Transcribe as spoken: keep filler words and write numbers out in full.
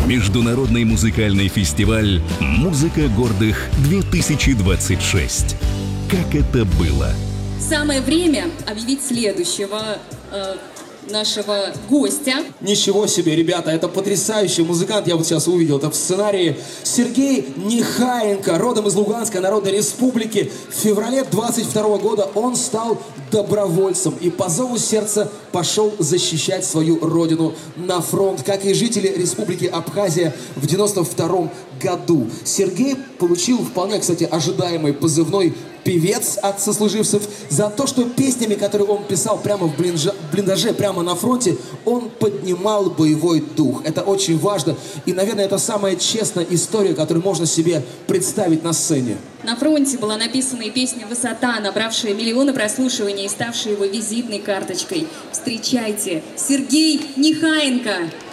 Международный музыкальный фестиваль «Музыка гордых-две тысячи двадцать шесть». Как это было? Самое время объявить следующего э, нашего гостя. Ничего себе, ребята, это потрясающий музыкант, я вот сейчас увидел это в сценарии. Сергей Нехаенко, родом из Луганской Народной Республики. В феврале двадцать второго года он стал добровольцем и по зову сердца пошел защищать свою родину на фронт, как и жители Республики Абхазия в девяносто втором году. Сергей получил вполне, кстати, ожидаемый позывной «Певец» от сослуживцев за то, что песнями, которые он писал прямо в блиндаже, прямо на фронте, он поднимал боевой дух. Это очень важно. И, наверное, это самая честная история, которую можно себе представить на сцене. На фронте была написана и песня «Высота», набравшая миллионы прослушиваний и ставшая его визитной карточкой. Встречайте, Сергей Нехаенко!